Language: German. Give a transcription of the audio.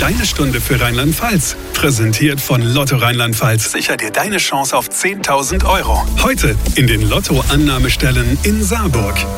deine Stunde für Rheinland-Pfalz. Präsentiert von Lotto Rheinland-Pfalz. Sicher dir deine Chance auf 10.000 €. Heute in den Lotto-Annahmestellen in Saarburg.